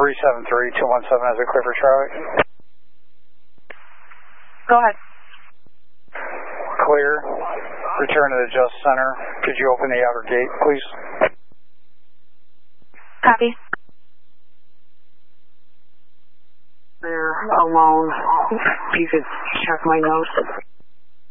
373-217 has a clear for Charlie. Go ahead. Clear. Return to the Just Center. Could you open the outer gate, please? Copy. They're alone. If you could check my notes.